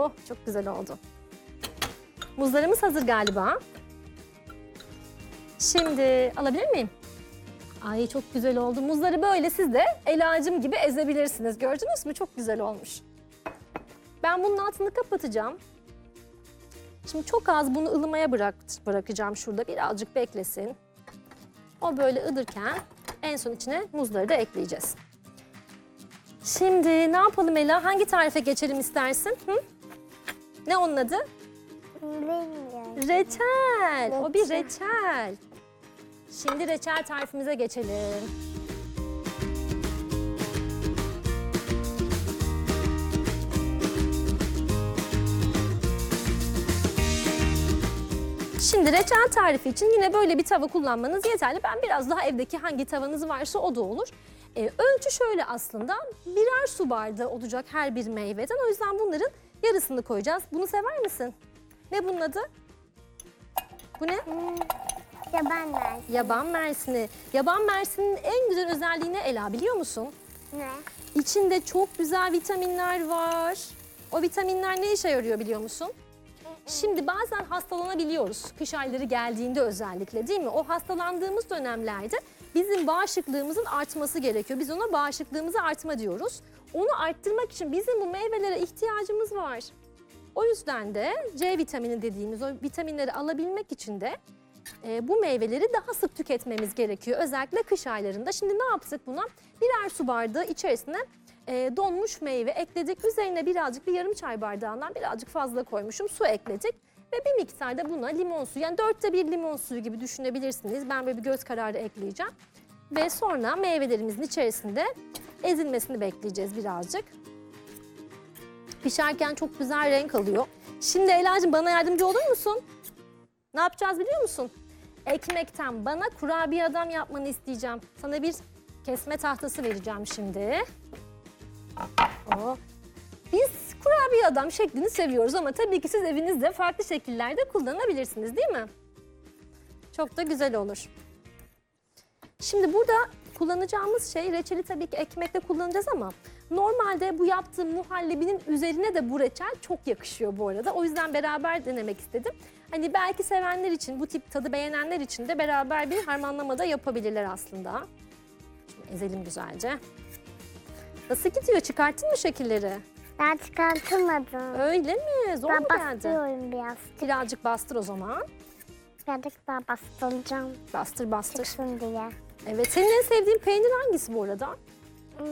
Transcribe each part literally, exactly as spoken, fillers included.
Oh, çok güzel oldu. Muzlarımız hazır galiba. Şimdi alabilir miyim? Ay çok güzel oldu. Muzları böyle siz de Ela'cığım gibi ezebilirsiniz. Gördünüz mü? Çok güzel olmuş. Ben bunun altını kapatacağım. Şimdi çok az bunu ılımaya bırak, bırakacağım şurada. Birazcık beklesin. O böyle ıdırken en son içine muzları da ekleyeceğiz. Şimdi ne yapalım Ela? Hangi tarife geçelim istersin? Hı? Ne onun adı? Bilmiyorum. Reçel. O bir Reçel. reçel. Şimdi reçel tarifimize geçelim. Şimdi reçel tarifi için yine böyle bir tava kullanmanız yeterli. Ben biraz daha evdeki hangi tavanız varsa o da olur. Ee, ölçü şöyle aslında, birer su bardağı olacak her bir meyveden. O yüzden bunların yarısını koyacağız. Bunu sever misin? Ne bunun adı? Bu ne? Hmm, yaban mersini. Yaban mersini. Yaban mersinin en güzel özelliği ne Ela biliyor musun? Ne? İçinde çok güzel vitaminler var. O vitaminler ne işe yarıyor biliyor musun? Şimdi bazen hastalanabiliyoruz. Kış ayları geldiğinde özellikle değil mi? O hastalandığımız dönemlerde bizim bağışıklığımızın artması gerekiyor. Biz ona bağışıklığımızı artma diyoruz. Onu arttırmak için bizim bu meyvelere ihtiyacımız var. O yüzden de C vitamini dediğimiz o vitaminleri alabilmek için de e, bu meyveleri daha sık tüketmemiz gerekiyor. Özellikle kış aylarında. Şimdi ne yaptık buna? Birer su bardağı içerisine e, donmuş meyve ekledik. Üzerine birazcık bir yarım çay bardağından birazcık fazla koymuşum. Su ekledik. Ve bir miktar da buna limon suyu, yani dörtte bir limon suyu gibi düşünebilirsiniz. Ben böyle bir göz kararı ekleyeceğim. Ve sonra meyvelerimizin içerisinde ezilmesini bekleyeceğiz birazcık. Pişerken çok güzel renk alıyor. Şimdi Ela'cığım bana yardımcı olur musun? Ne yapacağız biliyor musun? Ekmekten bana kurabiye adam yapmanı isteyeceğim. Sana bir kesme tahtası vereceğim şimdi. Oo. Biz kurabiye adam şeklini seviyoruz ama tabii ki siz evinizde farklı şekillerde kullanabilirsiniz değil mi? Çok da güzel olur. Şimdi burada kullanacağımız şey, reçeli tabii ki ekmekle kullanacağız ama normalde bu yaptığım muhallebinin üzerine de bu reçel çok yakışıyor bu arada. O yüzden beraber denemek istedim. Hani belki sevenler için, bu tip tadı beğenenler için de beraber bir harmanlama da yapabilirler aslında. Şimdi ezelim güzelce. Nasıl gidiyor? Çıkarttın mı şekilleri? Ben çıkartamadım. Öyle mi? Zor Ben mu geldi? bastırıyorum biraz. Birazcık bastır o zaman. Birazcık daha bastıracağım. Bastır bastır. Çıksın diye. Evet, senin en sevdiğin peynir hangisi bu arada? Hmm,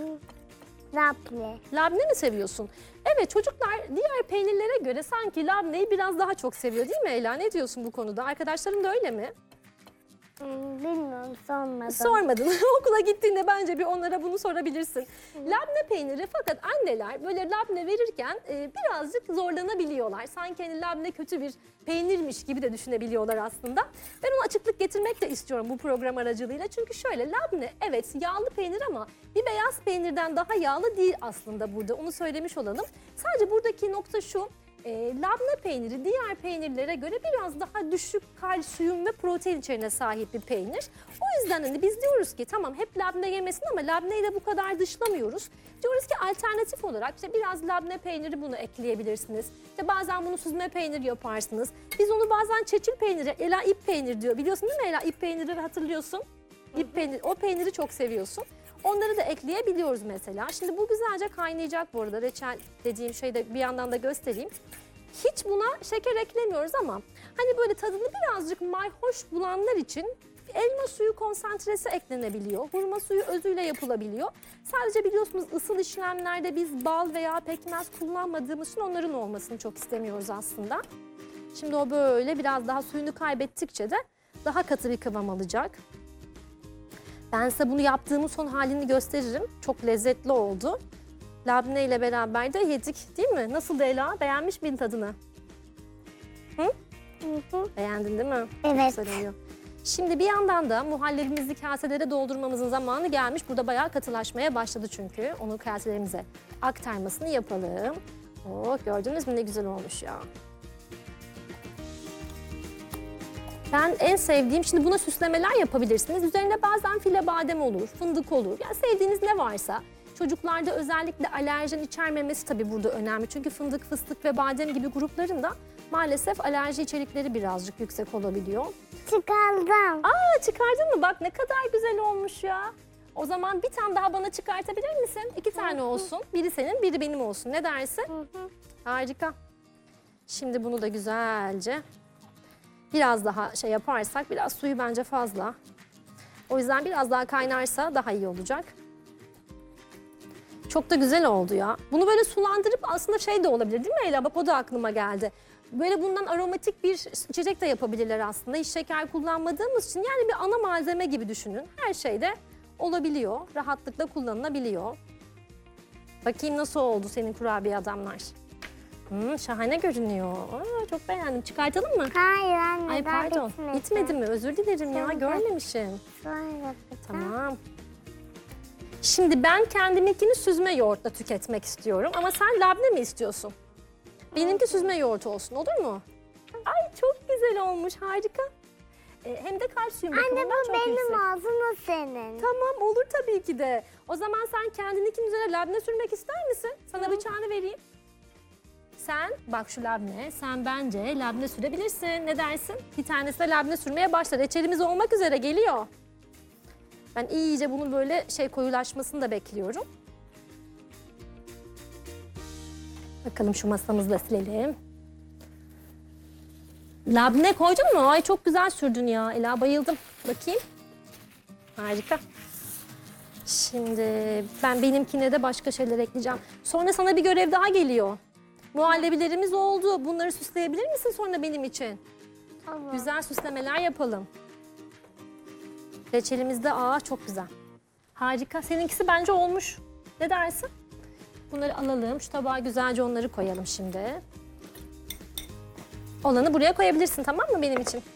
Labne. Labne mi seviyorsun? Evet, çocuklar diğer peynirlere göre sanki labneyi biraz daha çok seviyor değil mi Ela? Ne diyorsun bu konuda? Arkadaşların da öyle mi? Hmm, bilmiyorum, sormadım. Sormadın. Okula gittiğinde bence bir onlara bunu sorabilirsin. Labne peyniri, fakat anneler böyle labne verirken e, birazcık zorlanabiliyorlar. Sanki hani labne kötü bir peynirmiş gibi de düşünebiliyorlar aslında. Ben ona açıklık getirmek de istiyorum bu program aracılığıyla. Çünkü şöyle, labne evet yağlı peynir ama bir beyaz peynirden daha yağlı değil aslında burada. Onu söylemiş olalım. Sadece buradaki nokta şu. E, labne peyniri diğer peynirlere göre biraz daha düşük kalsiyum ve protein içeriğine sahip bir peynir. O yüzden hani biz diyoruz ki tamam hep labne yemesin ama labneyi de bu kadar dışlamıyoruz. Diyoruz ki alternatif olarak işte biraz labne peyniri bunu ekleyebilirsiniz. İşte bazen bunu süzme peynir yaparsınız. Biz onu bazen çeçil peyniri, Ela ip peynir diyor. Biliyorsun değil mi Ela, ip peyniri hatırlıyorsun? İp peynir, o peyniri çok seviyorsun. Onları da ekleyebiliyoruz mesela. Şimdi bu güzelce kaynayacak bu arada. Reçel dediğim şeyi de bir yandan da göstereyim. Hiç buna şeker eklemiyoruz ama hani böyle tadını birazcık mayhoş bulanlar için elma suyu konsantresi eklenebiliyor. Hurma suyu özüyle yapılabiliyor. Sadece biliyorsunuz ısıl işlemlerde biz bal veya pekmez kullanmadığımız için onların olmasını çok istemiyoruz aslında. Şimdi o böyle biraz daha suyunu kaybettikçe de daha katı bir kıvam alacak. Ben size bunu yaptığımın son halini gösteririm. Çok lezzetli oldu. Labne ile beraber de yedik değil mi? Nasıl Ela? Beğenmiş miydin tadını? Hı? Hı hı. Beğendin değil mi? Evet. Güzel oluyor. Şimdi bir yandan da muhallebimizi kaselere doldurmamızın zamanı gelmiş. Burada bayağı katılaşmaya başladı çünkü. Onu kaselerimize aktarmasını yapalım. Oh, gördünüz mü ne güzel olmuş ya. Ben en sevdiğim, şimdi buna süslemeler yapabilirsiniz. Üzerine bazen file badem olur, fındık olur. Yani sevdiğiniz ne varsa. Çocuklarda özellikle alerjen içermemesi tabii burada önemli. Çünkü fındık, fıstık ve badem gibi gruplarında maalesef alerji içerikleri birazcık yüksek olabiliyor. Çıkardım. Aa, çıkardın mı? Bak ne kadar güzel olmuş ya. O zaman bir tane daha bana çıkartabilir misin? İki tane olsun. Biri senin, biri benim olsun. Ne dersin? Hı hı. Harika. Şimdi bunu da güzelce biraz daha şey yaparsak, biraz suyu bence fazla. O yüzden biraz daha kaynarsa daha iyi olacak. Çok da güzel oldu ya. Bunu böyle sulandırıp aslında şey de olabilir değil mi Ela? Bak o da aklıma geldi. Böyle bundan aromatik bir içecek de yapabilirler aslında. Hiç şeker kullanmadığımız için yani bir ana malzeme gibi düşünün. Her şeyde olabiliyor. Rahatlıkla kullanılabiliyor. Bakayım nasıl oldu senin kurabiye adamlar. Hmm, şahane görünüyor. Aa, çok beğendim. Çıkartalım mı? Hayır anne, Ay daha pardon. bitmedi. Bitmedi mi? Özür dilerim ya. Sonra- Görmemişim. Sonra yapacağım. Tamam. Şimdi ben kendiminkini süzme yoğurtla tüketmek istiyorum. Ama sen labne mi istiyorsun? Benimki süzme yoğurt olsun, olur mu? Ay çok güzel olmuş, harika. Ee, hem de kalsiyum Anne bakımından bu çok benim yüksek. ağzım, o senin. Tamam, olur tabii ki de. O zaman sen kendininkinin üzerine labne sürmek ister misin? Sana bıçağını vereyim. Sen, bak şu labne, sen bence labne sürebilirsin. Ne dersin? Bir tanesi de labne sürmeye başla. Reçelimiz olmak üzere geliyor. Ben iyice bunun böyle şey koyulaşmasını da bekliyorum. Bakalım şu masamızı da silelim. Labne koydun mu? Ay çok güzel sürdün ya Ela, bayıldım. Bakayım. Harika. Şimdi ben benimkine de başka şeyler ekleyeceğim. Sonra sana bir görev daha geliyor. Muhallebilerimiz oldu. Bunları süsleyebilir misin sonra benim için? Tamam. Güzel süslemeler yapalım. Reçelimiz de aa çok güzel. Harika. Seninkisi bence olmuş. Ne dersin? Bunları alalım. Şu tabağa güzelce onları koyalım şimdi. Olanı buraya koyabilirsin, tamam mı benim için?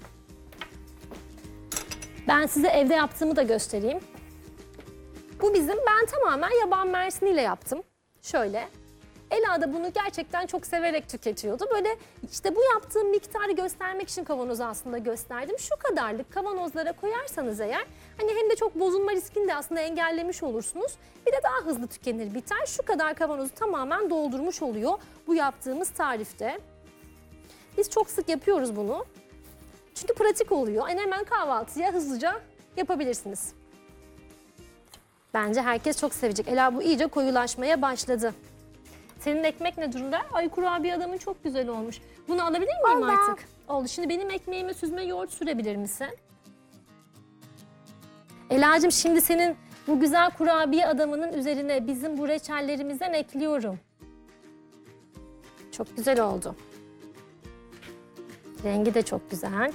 Ben size evde yaptığımı da göstereyim. Bu bizim, ben tamamen yaban mersiniyle yaptım. Şöyle. Ela da bunu gerçekten çok severek tüketiyordu. Böyle işte bu yaptığım miktarı göstermek için kavanozu aslında gösterdim. Şu kadarlık kavanozlara koyarsanız eğer, hani hem de çok bozulma riskini de aslında engellemiş olursunuz. Bir de daha hızlı tükenir biter. Şu kadar kavanozu tamamen doldurmuş oluyor bu yaptığımız tarifte. Biz çok sık yapıyoruz bunu. Çünkü pratik oluyor. Yani hemen kahvaltıya hızlıca yapabilirsiniz. Bence herkes çok sevecek. Ela bu iyice koyulaşmaya başladı. Senin ekmek ne durumda? Ay kurabiye adamın çok güzel olmuş. Bunu alabilir miyim Oldu. artık? Oldu. Şimdi benim ekmeğime süzme yoğurt sürebilir misin? Ela'cığım şimdi senin bu güzel kurabiye adamının üzerine bizim bu reçellerimizden ekliyorum. Çok güzel oldu. Rengi de çok güzel.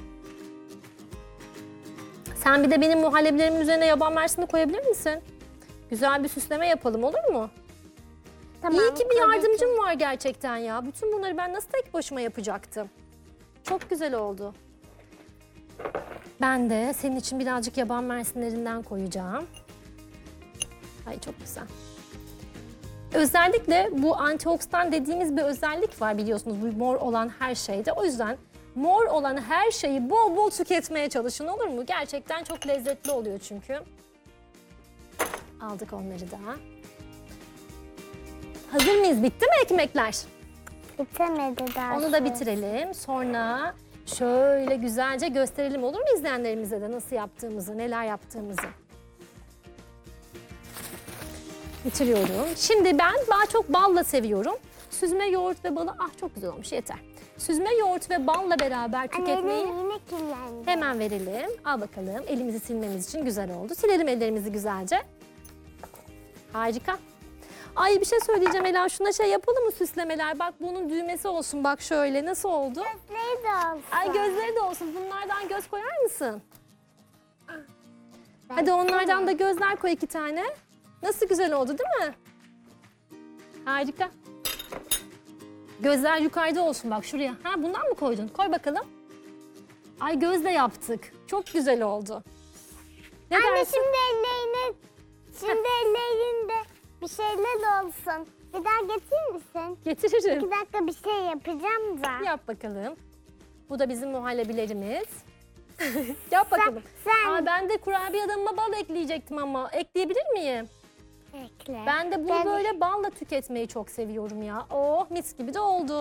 Sen bir de benim muhallebilerimin üzerine yaban mersini koyabilir misin? Güzel bir süsleme yapalım, olur mu? Tamam, İyi ki bir tabii yardımcım var gerçekten ya. Bütün bunları ben nasıl tek başıma yapacaktım? Çok güzel oldu. Ben de senin için birazcık yaban mersinlerinden koyacağım. Ay çok güzel. Özellikle bu antioksidan dediğimiz bir özellik var biliyorsunuz bu mor olan her şeyde. O yüzden mor olan her şeyi bol bol tüketmeye çalışın, olur mu? Gerçekten çok lezzetli oluyor çünkü. Aldık onları da. Hazır mıyız? Bitti mi ekmekler? Bitemedi daha. Onu da bitirelim. Sonra şöyle güzelce gösterelim, olur mu izleyenlerimize de nasıl yaptığımızı, neler yaptığımızı. Bitiriyorum. Şimdi ben daha çok balla seviyorum. Süzme yoğurt ve balı, ah çok güzel olmuş, yeter. Süzme yoğurt ve balla beraber tüketmeyi Anne yine kirlendi. hemen verelim. Al bakalım, elimizi silmemiz için güzel oldu. Silelim ellerimizi güzelce. Harika. Ay bir şey söyleyeceğim Ela, şuna şey yapalım mı süslemeler? Bak bunun düğmesi olsun, bak şöyle, nasıl oldu? Gözleri de olsun. Ay gözleri de olsun, bunlardan göz koyar mısın? Hadi onlardan da gözler koy iki tane. Nasıl güzel oldu değil mi? Harika. Gözler yukarıda olsun bak şuraya. Ha bundan mı koydun? Koy bakalım. Ay gözle yaptık. Çok güzel oldu. Ne Anne dersin? şimdi ellerine, şimdi ellerinde bir şeyler olsun. Bir daha getirir misin? Getiririm. İki dakika bir şey yapacağım da. Yap bakalım. Bu da bizim muhallebilerimiz. Yap bakalım. sen- Aa, ben de kurabiye adamıma bal ekleyecektim ama ekleyebilir miyim? Ekle. Ben de bunu Ben- böyle balla tüketmeyi çok seviyorum ya. Oh mis gibi de oldu.